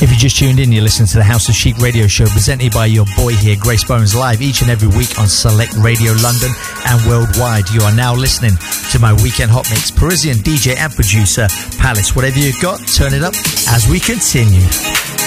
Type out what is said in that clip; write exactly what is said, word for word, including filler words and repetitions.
If you just tuned in, you're listening to the House of Chic radio show presented by your boy here, Grace Bones, live each and every week on Select Radio London and worldwide. You are now listening to my weekend hot mix. Parisian D J and producer Palace. Whatever you've got, turn it up as we continue.